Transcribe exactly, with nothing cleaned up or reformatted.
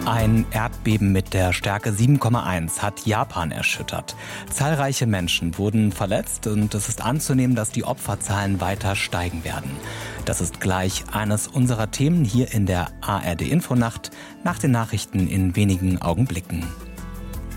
Ein Erdbeben mit der Stärke sieben Komma eins hat Japan erschüttert. Zahlreiche Menschen wurden verletzt und es ist anzunehmen, dass die Opferzahlen weiter steigen werden. Das ist gleich eines unserer Themen hier in der A R D Infonacht nach den Nachrichten in wenigen Augenblicken.